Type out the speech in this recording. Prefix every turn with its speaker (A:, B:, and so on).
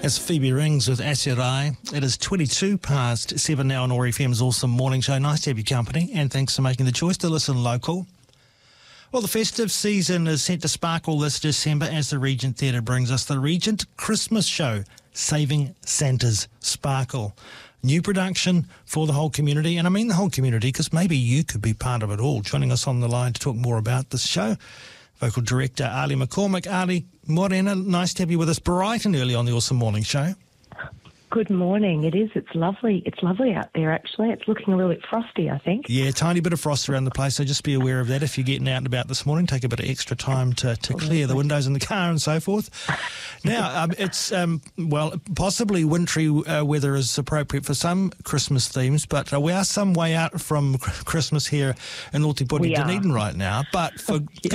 A: It's Phoebe Rings with Asirai. It is 22 past 7 now on OAR FM's Awesome Morning Show. Nice to have your company, and thanks for making the choice to listen local. Well, the festive season is set to sparkle this December as the Regent Theatre brings us the Regent Christmas Show, Saving Santa's Sparkle. New production for the whole community, and I mean the whole community because maybe you could be part of it all. Joining us on the line to talk more about this show, Vocal Director Ali McCormick. Ali, morena, nice to have you with us bright and early on the Awesome Morning Show.
B: Good morning. It is. It's lovely. It's lovely out there, actually. It's looking a little bit frosty, I think.
A: Yeah, tiny bit of frost around the place, so just be aware of that. If you're getting out and about this morning, take a bit of extra time to clear the windows in the car and so forth. Now, it's, possibly wintry weather is appropriate for some Christmas themes, but we are some way out from Christmas here in Ōtepoti, Dunedin right now. But for